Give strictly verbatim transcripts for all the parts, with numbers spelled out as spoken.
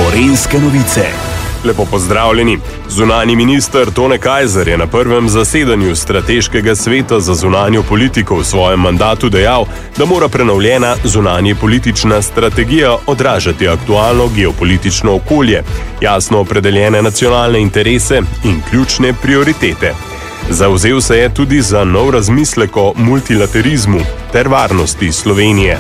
Gorenjske novice. Lepo pozdravljeni. Zunanji minister Tone Kajzer je na prvem zasedanju Strateškega sveta za zunanjo politiko v svojem mandatu dejal, da mora prenovljena zunanje politična strategija odražati aktualno geopolitično okolje, jasno opredeljene nacionalne interese in ključne prioritete. Zavzel se je tudi za nov razmislek o multilaterizmu ter varnosti Slovenije.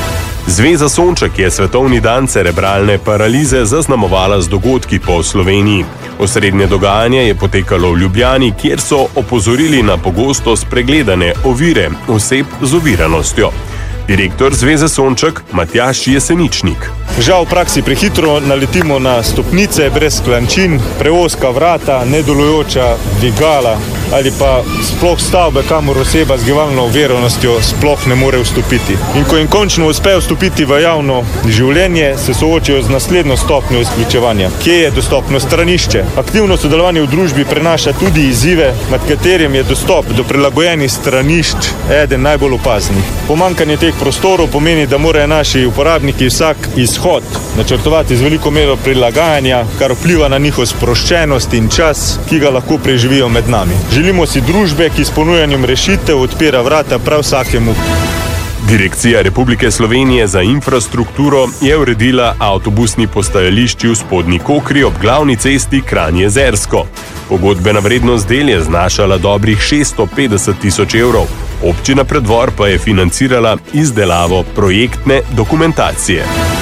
Zveza Sonček je svetovni dan cerebralne paralize zaznamovala z dogodki po Sloveniji. Osrednje dogajanje je potekalo v Ljubljani, kjer so opozorili na pogosto spregledane ovire oseb z oviranostjo. Direktor Zveze Sonček Matjaž Jeseničnik. Žal v praksi prehitro naletimo na stopnice brez klančin, preozka vrata, nedelujoča dvigala ali pa sploh stavbe, kamor oseba z gibalno oviranostjo sploh ne more vstopiti. In ko jim končno uspe vstopiti v javno življenje, se soočijo z naslednjo stopnjo izključevanja. Kje je dostopno stranišče? Aktivno sodelovanje v družbi prenaša tudi izzive, med katerim je dostop do prilagojenih stranišč eden najbolj opaznih. Pomanjkanje teh prostorov pomeni, da morajo naši uporabniki vsak izhod načrtovati z veliko mero prilagajanja, kar vpliva na njihovo sproščenost in čas, ki ga lahko preživijo med nami. Želimo si družbe, ki s ponujanjem rešitev odpira vrata prav vsakemu. Direkcija Republike Slovenije za infrastrukturo je uredila avtobusni postajališči v Spodnji Kokri ob glavni cesti Kranj-Jezersko. Pogodbena vrednost del je znašala dobrih šeststo petdeset tisoč evrov. Občina Preddvor pa je financirala izdelavo projektne dokumentacije.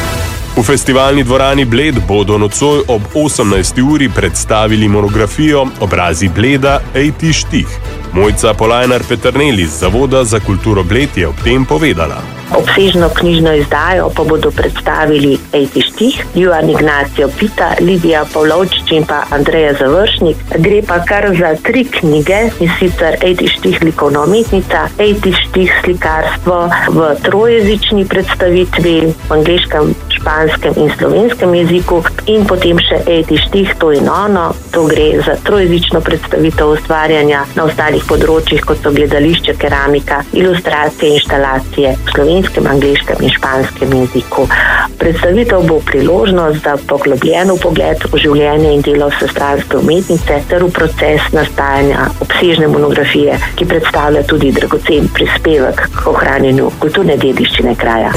V festivalni dvorani Bled bodo nocoj ob osemnajsti uri predstavili monografijo Obrazi Bleda ej ti štih. Mojca Polajnar-Peternelj iz Zavoda za kulturo Bled je ob tem povedala. Obsežno knjižno izdajo pa bodo predstavili ej ti štih, Jovan Ignacio Pita, Lidija Pavlovčič in pa Andreja Završnik. Gre pa kar za tri knjige, in sicer ej ti štih likovna umetnica, ej ti štih slikarstvo v trojezični predstavitvi, v angleškem, španskem in slovenskem jeziku in potem še ej ti štih, to in ono. To gre za trojezično predstavitev ustvarjanja na ostalih področjih, kot so gledališče, keramika, ilustracije, inštalacije v slovenskem, angleškem in španskem jeziku. Predstavitev bo priložnost za poglobljen pogled v življenje in delo vsestranske umetnice ter v proces nastajanja obsežne monografije, ki predstavlja tudi dragocen prispevek k ohranjanju kulturne dediščine kraja.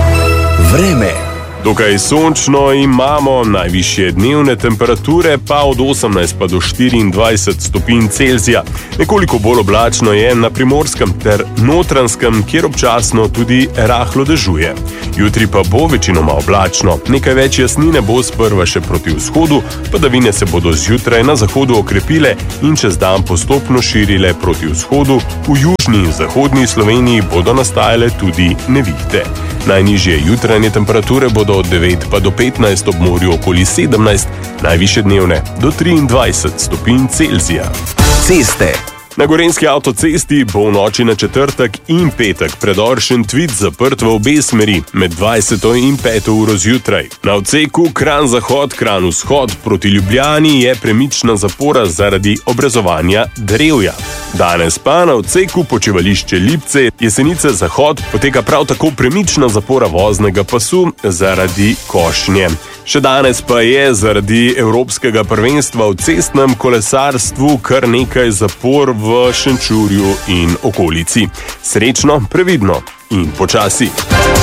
Vreme. Dokaj sončno imamo, najvišje dnevne temperature pa od osemnajst pa do štiriindvajset stopinj Celzija. Nekoliko bolj oblačno je na Primorskem ter Notranjskem, kjer občasno tudi rahlo dežuje. Jutri pa bo večinoma oblačno, nekaj več jasnine bo sprva še proti vzhodu, padavine se bodo zjutraj na zahodu okrepile in čez dan postopno širile proti vzhodu, v južni in zahodni Sloveniji bodo nastajale tudi nevihte. Najnižje jutranje temperature bodo od devet pa do petnajst, ob morju okoli sedemnajst, najvišje dnevne do triindvajset stopinj Celzija. Ceste. Na Gorenjski avtocesti bo v noči na četrtek in petek predor Šentvid zaprt v obe smeri med dvajseto in peto uro zjutraj. Na odseku Kranj-Zahod, Kranj-Vzhod proti Ljubljani je premična zapora zaradi obrezovanja drevja. Danes pa na odseku Počivališče Lipce, Jesenice-Zahod poteka prav tako premična zapora voznega pasu zaradi košnje. Še danes pa je zaradi Evropskega prvenstva v cestnem kolesarstvu kar nekaj zapor v Šenčurju in okolici. Srečno, previdno in počasi.